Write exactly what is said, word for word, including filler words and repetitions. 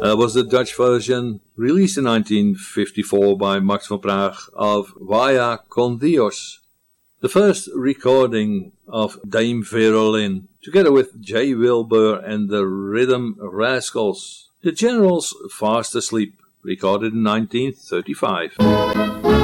uh, was the Dutch version released in nineteen fifty-four by Max van Praag of Vaya con Dios, the first recording of Dame Verolyn, together with J. Wilbur and the Rhythm Rascals. The Generals Fast Asleep, recorded in nineteen thirty-five.